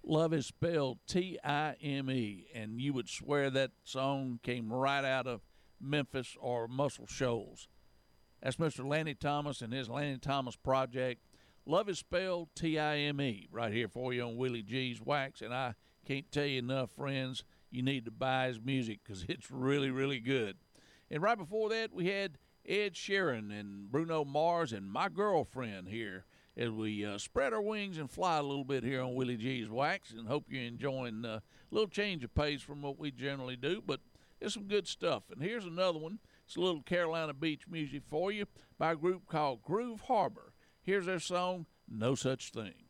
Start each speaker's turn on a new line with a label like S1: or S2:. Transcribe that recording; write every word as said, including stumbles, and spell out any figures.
S1: Love is spelled T I M E, and you would swear that song came right out of Memphis or Muscle Shoals. That's Mister Lanny Thomas and his Lanny Thomas Project. Love is spelled T I M E right here for you on Willie G's Wax, and I can't tell you enough, friends, you need to buy his music because it's really, really good. And right before that, we had Ed Sheeran and Bruno Mars and My Girlfriend here as we uh, spread our wings and fly a little bit here on Willie G's Wax, and hope you're enjoying uh, a little change of pace from what we generally do, but it's some good stuff. And here's another one. It's a little Carolina Beach music for you by a group called Groove Harbor. Here's their song, No Such Thing.